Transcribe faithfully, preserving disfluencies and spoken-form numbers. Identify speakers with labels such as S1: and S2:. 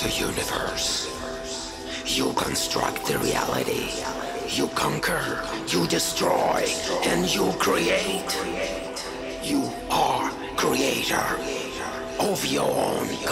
S1: the universe. You construct the reality. You conquer, you destroy, and you create. You are creator of your own